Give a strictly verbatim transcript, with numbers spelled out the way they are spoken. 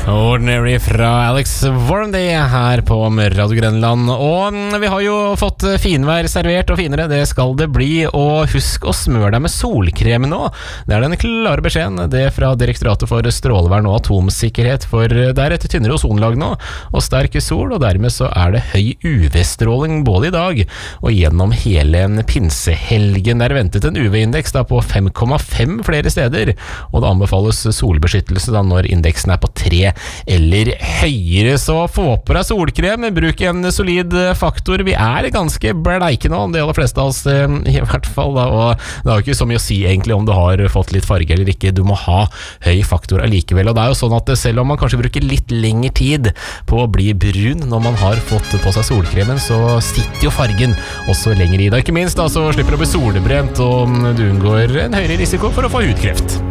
Ordinary fra Alex Warrenday her på Radio Grenland. Og vi har jo fått finvær servert, og finere det skal det bli. Og husk å smøre deg med solkrem nå. Det er den klare beskjeden, det fra Direktoratet for strålevern og atomsikkerhet. For det er et tynnere ozonlag nå, og sterk sol, og dermed så er det høy U V-stråling både i dag og gjennom hele pinsehelgen. Det er ventet en U V-indeks da på fem komma fem flere steder, og det anbefales solbeskyttelse da når indeksen er på tre eller høyere. Så få på deg solkrem, bruk en solid faktor. Vi er ganske bleike nå, de aller fleste av oss i hvert fall da, og det har jo ikke så mye å si egentlig om du har fått litt farge eller ikke. Du må ha høy faktor allikevel, og det er jo sånn at selv om man kanskje bruker litt lengre tid på å bli brun når man har fått på seg solkremen, så sitter jo fargen også lenger i deg. Ikke minst da, så slipper du å bli solbrent, og du unngår en høyere risiko for å få hudkreft.